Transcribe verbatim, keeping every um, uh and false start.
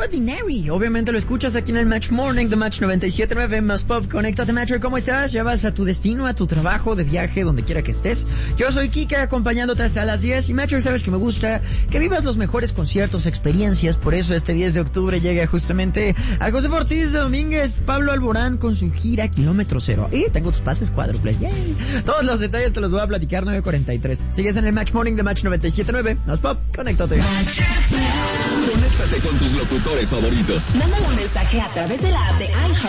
Ordinary. Obviamente lo escuchas aquí en el Match Morning de Match noventa y siete punto nueve más Pop. Conéctate, Matcher. ¿Cómo estás? Ya vas a tu destino, a tu trabajo, de viaje, donde quiera que estés. Yo soy Kike, acompañándote hasta las diez. Y Matcher, sabes que me gusta que vivas los mejores conciertos, experiencias. Por eso este diez de octubre llega justamente a José Ortiz Domínguez, Pablo Alborán con su gira Kilómetro Cero. Y tengo tus pases cuádruples. ¡Yay! Todos los detalles te los voy a platicar nueve cuarenta y tres. Sigues en el Match Morning de Match noventa y siete punto nueve más Pop. Conéctate. Conéctate con tus locutores favoritos. Mándale un mensaje a través de la app de iHeart